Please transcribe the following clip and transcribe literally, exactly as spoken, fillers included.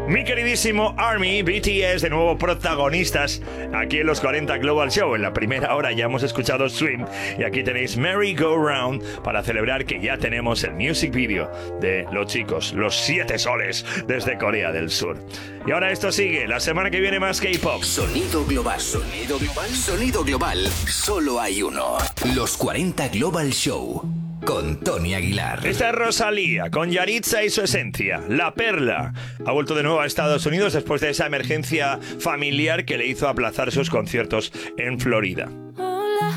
Mi queridísimo ARMY, B T S, de nuevo protagonistas aquí en los cuarenta Global Show. En la primera hora ya hemos escuchado Swim y aquí tenéis Merry Go Round para celebrar que ya tenemos el music video de los chicos, los siete soles desde Corea del Sur. Y ahora esto sigue, la semana que viene más K-pop. Sonido global, sonido global, sonido global. Solo hay uno. Los cuarenta Global Show. Con Tony Aguilar. Esta es Rosalía, con Yaritza y su esencia. La Perla ha vuelto de nuevo a Estados Unidos después de esa emergencia familiar que le hizo aplazar sus conciertos en Florida.